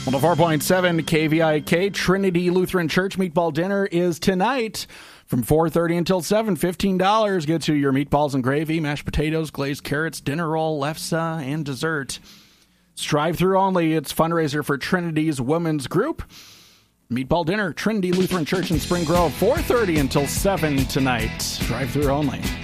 104.7 KVIK Trinity Lutheran Church Meatball Dinner is tonight from 4:30 until 7. $15 gets you your meatballs and gravy, mashed potatoes, glazed carrots, dinner roll, lefse, and dessert. It's drive-through only. It's fundraiser for Trinity's women's group. Meatball Dinner, Trinity Lutheran Church in Spring Grove, 4:30 until 7 tonight. Drive-through only.